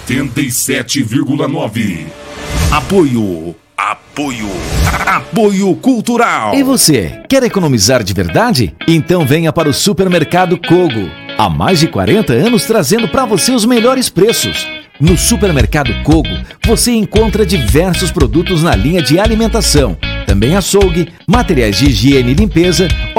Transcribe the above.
87,9. Apoio cultural. E você, quer economizar de verdade? Então venha para o Supermercado Cogo. Há mais de 40 anos trazendo para você os melhores preços. No Supermercado Cogo, você encontra diversos produtos na linha de alimentação. Também açougue, materiais de higiene e limpeza,